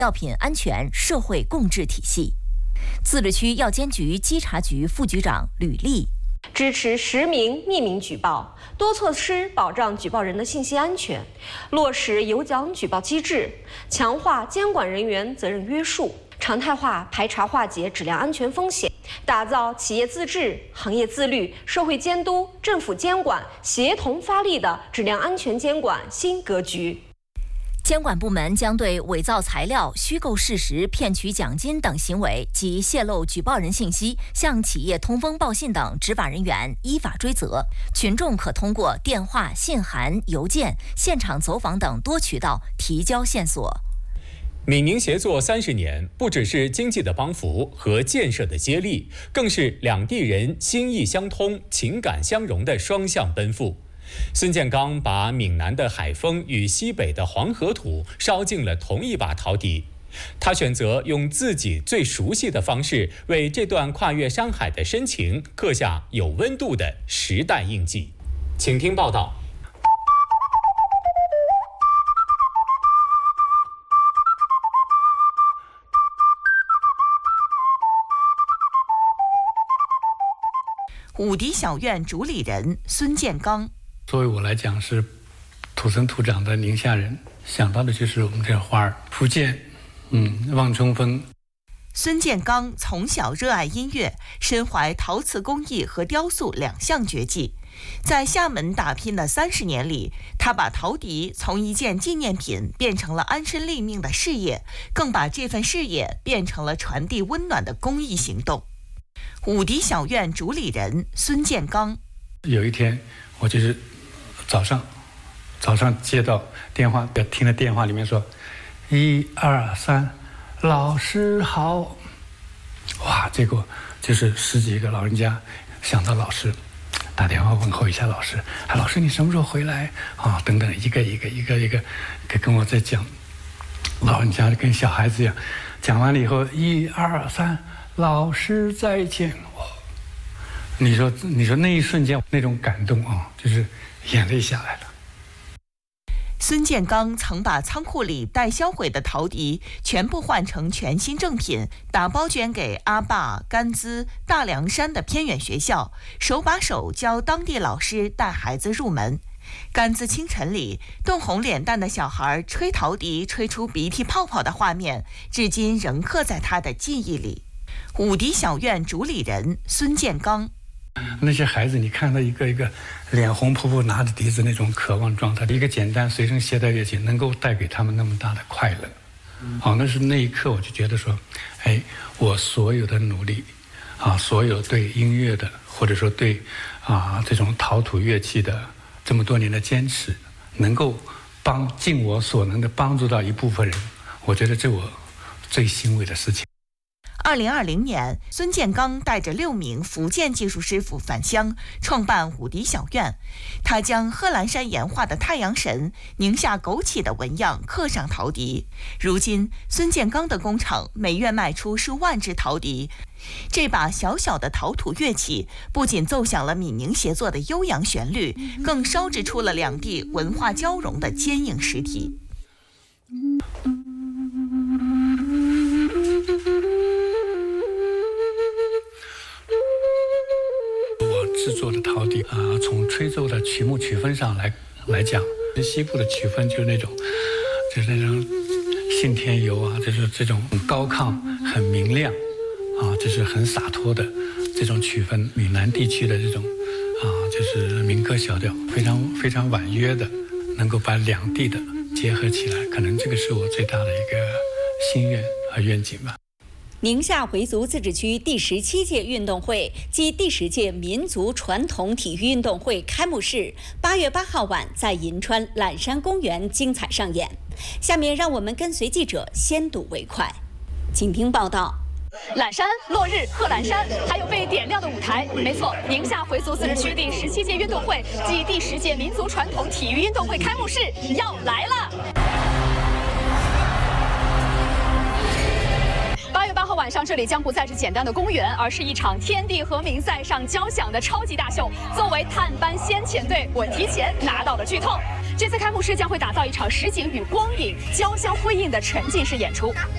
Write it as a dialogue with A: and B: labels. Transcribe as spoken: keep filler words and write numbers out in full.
A: 药品安全社会共治体系。自治区药监局稽查局副局长吕丽。
B: 支持实名匿名举报，多措施保障举报人的信息安全，落实有奖举报机制，强化监管人员责任约束，常态化排查化解质量安全风险，打造企业自治、行业自律、社会监督、政府监管协同发力的质量安全监管新格局。
A: 监管部门将对伪造材料、虚构事实、骗取奖金等行为及泄露举报人信息、向企业通风报信等执法人员依法追责。群众可通过电话、信函、邮件、现场走访等多渠道提交线索。
C: 闽宁协作三十年，不只是经济的帮扶和建设的接力，更是两地人心意相通、情感相融的双向奔赴。 孙建刚把闽南的海风与西北的黄河土烧进了同一把陶笛，他选择用自己最熟悉的方式，为这段跨越山海的深情刻下有温度的时代印记。请听报道。
D: 武迪小院主理人孙建刚。
E: 作为我来讲，是土生土长的宁夏人，想到的就是我们这花儿，福建，嗯，望春风。
D: 孙建刚从小热爱音乐，身怀陶瓷工艺和雕塑两项绝技。在厦门打拼的三十年里，他把陶笛从一件纪念品变成了安身立命的事业，更把这份事业变成了传递温暖的公益行动。武迪小院主理人孙建刚。
E: 有一天，我就是。 早上，早上接到电话，听了电话里面说，一二三，老师好。哇，结果就是十几个老人家想到老师，打电话问候一下老师，啊，老师你什么时候回来啊？等等，一个一个一个一个，跟我在讲，老人家跟小孩子一样，讲完了以后，一二三，老师再见。哦，你说你说那一瞬间那种感动啊，就是。 眼泪下来了。
D: 孙建刚曾把仓库里待销毁的陶笛全部换成全新正品，打包捐给阿坝、甘孜、大凉山的偏远学校，手把手教当地老师带孩子入门。甘孜清晨里，冻红脸蛋的小孩吹陶笛吹出鼻涕泡泡的画面，至今仍刻在他的记忆里。武迪小院主理人孙建刚。
E: 那些孩子，你看到一个一个脸红扑扑拿着笛子那种渴望状态，一个简单随身携带乐器能够带给他们那么大的快乐，好，那是那一刻我就觉得说，哎，我所有的努力，啊，所有对音乐的或者说对啊这种陶土乐器的这么多年的坚持，能够帮尽我所能的帮助到一部分人，我觉得这我最欣慰的事情。
D: 二零二零年，孙建刚带着六名福建技术师傅返乡，创办武迪小院。他将贺兰山岩画的太阳神、宁夏枸杞的纹样刻上陶笛。如今，孙建刚的工厂每月卖出数万只陶笛。这把小小的陶土乐器，不仅奏响了闽宁协作的悠扬旋律，更烧制出了两地文化交融的坚硬实体。
E: 制作的陶笛啊，从吹奏的曲目曲风上来来讲，西部的曲风就是那种，就是那种信天游啊，就是这种很高亢、很明亮啊，就是很洒脱的这种曲风。闽南地区的这种啊，就是民歌小调，非常非常婉约的，能够把两地的结合起来，可能这个是我最大的一个心愿和愿景吧。
F: 宁夏回族自治区第十七届运动会暨第十届民族传统体育运动会开幕式，八月八号晚在银川揽山公园精彩上演。下面让我们跟随记者先睹为快，请听报道。
G: 揽山、落日、贺兰山，还有被点亮的舞台。没错，宁夏回族自治区第十七届运动会暨第十届民族传统体育运动会开幕式要来了。八月八号晚上，这里将不再是简单的公园，而是一场天地和鸣在上交响的超级大秀。作为探班先遣队，我提前拿到了剧透。这次开幕式将会打造一场实景与光影交相辉映的沉浸式演出。